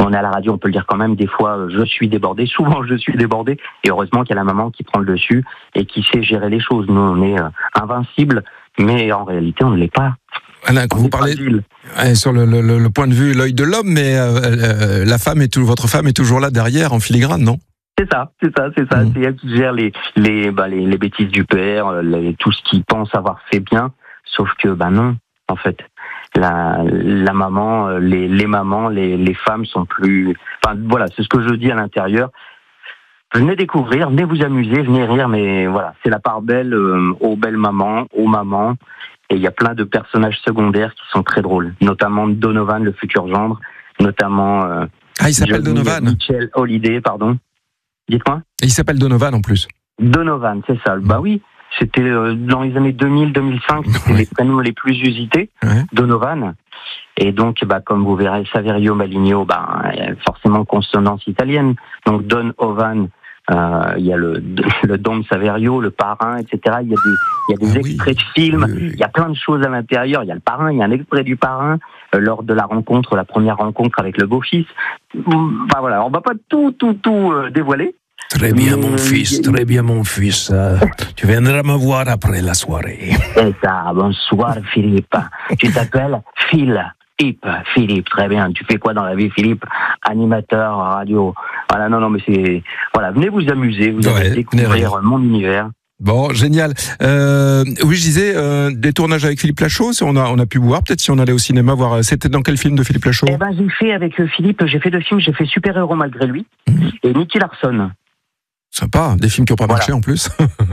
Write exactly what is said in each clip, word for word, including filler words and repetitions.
on est à la radio, on peut le dire quand même, des fois je suis débordé, souvent je suis débordé, et heureusement qu'il y a la maman qui prend le dessus et qui sait gérer les choses. Nous on est euh, invincible, mais en réalité on ne l'est pas. Alain, vous parlez euh, sur le, le, le point de vue, l'œil de l'homme, mais euh, euh, la femme est tout, votre femme est toujours là derrière en filigrane, non? C'est ça, c'est ça, c'est ça. Mmh. C'est elle qui gère les les bah, les, les bêtises du père, les, tout ce qu'il pense avoir fait bien, sauf que bah non, en fait. La, la maman, les, les mamans, les, les femmes sont plus... Enfin, voilà, c'est ce que je dis à l'intérieur. Venez découvrir, venez vous amuser, venez rire, mais voilà, c'est la part belle euh, aux belles mamans, aux mamans. Et il y a plein de personnages secondaires qui sont très drôles, notamment Donovan, le futur gendre, notamment... Euh, ah, il s'appelle Johnny, Donovan. Michel Holiday, pardon. Dites-moi. Et il s'appelle Donovan en plus. Donovan, c'est ça. Mmh. Bah oui. C'était euh, dans les années deux mille deux mille cinq, c'était oui. les prénoms les plus usités, ouais. Donovan. Et donc, bah, comme vous verrez, Saverio Maligno, bah, forcément consonance italienne. Donc, Don Ovan, euh, il y a le, le Don Saverio, le parrain, et cetera. Il y a des, il y a des ah, extraits oui. de films, oui, oui. il y a plein de choses à l'intérieur. Il y a le parrain, il y a un extrait du parrain euh, lors de la rencontre, la première rencontre avec le beau-fils. Bah, voilà, on va pas tout, tout, tout euh, dévoiler. Très bien, mon fils, très bien, mon fils. Euh, tu viendras me voir après la soirée. C'est ça, bonsoir, Philippe. Tu t'appelles Phil. Philippe, Philippe, très bien. Tu fais quoi dans la vie, Philippe? Animateur, radio. Voilà, non, non, mais c'est... Voilà, venez vous amuser, vous allez ouais, découvrir mon univers. Bon, génial. Euh, oui, je disais, euh, des tournages avec Philippe Lachaud, on a, on a pu voir, peut-être si on allait au cinéma voir. C'était dans quel film de Philippe Lachaud? Eh ben, j'ai fait avec Philippe, j'ai fait deux films, j'ai fait Super Héros malgré lui, mmh. et Nicky Larson. Sympa, des films qui n'ont pas voilà. marché en plus.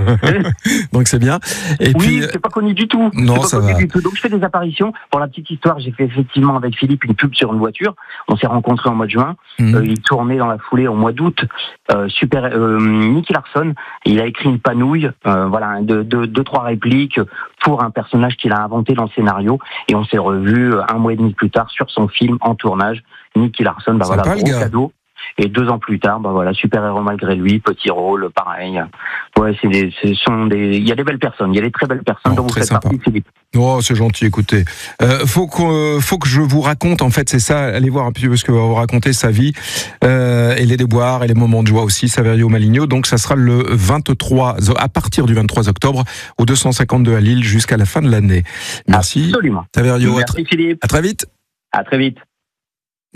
Donc c'est bien. Et oui, puis, c'est pas connu du tout. Non, pas ça connu va. Du tout. Donc je fais des apparitions. Pour la petite histoire, j'ai fait effectivement avec Philippe une pub sur une voiture. On s'est rencontrés en mois de juin. Mmh. Euh, il tournait dans la foulée au mois d'août. Euh, super, euh, Nicky Larson, il a écrit une panouille, euh, voilà, de deux, deux, trois répliques pour un personnage qu'il a inventé dans le scénario. Et on s'est revus un mois et demi plus tard sur son film en tournage. Nicky Larson, bah Sympa, voilà, gros cadeau. Et deux ans plus tard, bah voilà, Super Héros malgré lui, petit rôle, pareil. Ouais, c'est des, ce sont des, il y a des belles personnes, il y a des très belles personnes oh, dont vous faites sympa. partie, Philippe. Oh, c'est gentil, écoutez. Euh, faut que, faut que je vous raconte, en fait, c'est ça, allez voir un petit peu ce que va vous raconter sa vie, euh, et les déboires, et les moments de joie aussi, Saverio Maligno. Donc, ça sera le vingt-trois, à partir du vingt-trois octobre, au deux cent cinquante-deux à Lille, jusqu'à la fin de l'année. Merci. Absolument. Saverio. Merci, à tr- Philippe. À très vite. À très vite.